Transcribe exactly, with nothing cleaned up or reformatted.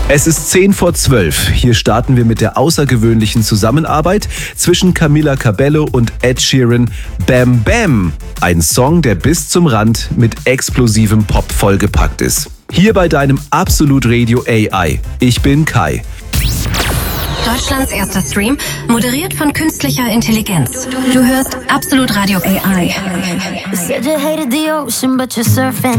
Es ist zehn vor zwölf. Hier starten wir mit der außergewöhnlichen Zusammenarbeit zwischen Camila Cabello und Ed Sheeran. Bam Bam! Ein Song, der bis zum Rand mit explosivem Pop vollgepackt ist. Hier bei deinem Absolut Radio A I. Ich bin Kai. Deutschlands erster Stream, moderiert von künstlicher Intelligenz. Du hörst Absolut Radio A I.